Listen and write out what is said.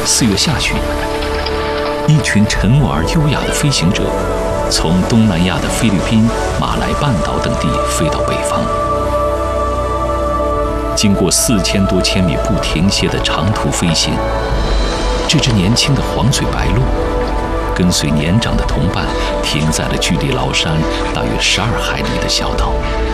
4月下旬，一群沉稳而优雅的飞行者，从东南亚的菲律宾、马来半岛等地飞到北方，经过4000多千米不停歇的长途飞行，这只年轻的黄嘴白鹭，跟随年长的同伴停在了距离崂山大约12海里的小岛。